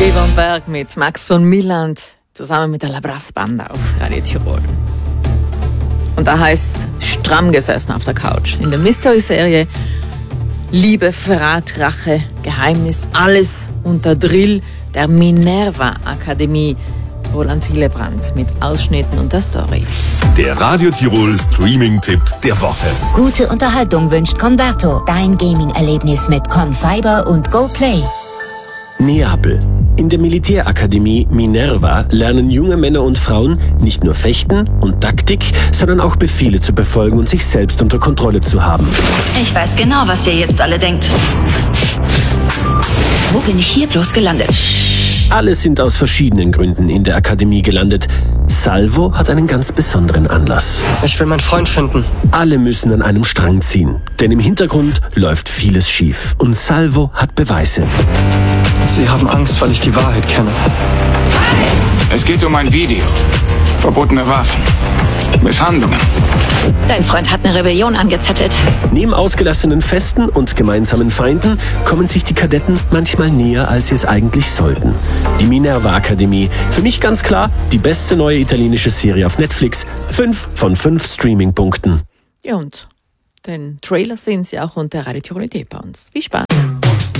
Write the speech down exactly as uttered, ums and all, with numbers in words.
Yvonne Berg mit Max von Milland zusammen mit der La Brass Banda auf Radio Tirol. Und da heißt stramm gesessen auf der Couch. In der Mystery-Serie Liebe, Verrat, Rache, Geheimnis, alles unter Drill der Minerva-Akademie. Roland Hillebrand mit Ausschnitten und der Story. Der Radio Tirol Streaming-Tipp der Woche. Gute Unterhaltung wünscht Converto. Dein Gaming-Erlebnis mit Confiber und GoPlay. Neapel. In der Militärakademie Minerva lernen junge Männer und Frauen nicht nur Fechten und Taktik, sondern auch Befehle zu befolgen und sich selbst unter Kontrolle zu haben. Ich weiß genau, was ihr jetzt alle denkt. Wo bin ich hier bloß gelandet? Alle sind aus verschiedenen Gründen in der Akademie gelandet. Salvo hat einen ganz besonderen Anlass. Ich will meinen Freund finden. Alle müssen an einem Strang ziehen, denn im Hintergrund läuft vieles schief. Und Salvo hat Beweise. Sie haben Angst, weil ich die Wahrheit kenne. Es geht um ein Video. Verbotene Waffen. Misshandlungen. Dein Freund hat eine Rebellion angezettelt. Neben ausgelassenen Festen und gemeinsamen Feinden kommen sich die Kadetten manchmal näher, als sie es eigentlich sollten. Die Minerva-Akademie. Für mich ganz klar die beste neue italienische Serie auf Netflix. Fünf von fünf Streaming-Punkten. Ja, und den Trailer sehen Sie auch unter Radio Tirol bei uns. Viel Spaß!